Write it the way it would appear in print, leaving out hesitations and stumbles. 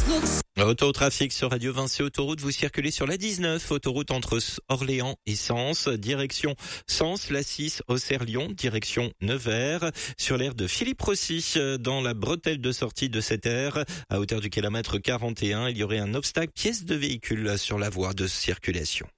Autotrafic sur Radio Vinci Autoroute, vous circulez sur la 19, autoroute entre Orléans et Sens, direction Sens, la 6, Auxerre-Lyon, direction Nevers, sur l'aire de Philippe Rossi, dans la bretelle de sortie de cette aire, à hauteur du kilomètre 41, il y aurait un obstacle pièce de véhicule sur la voie de circulation.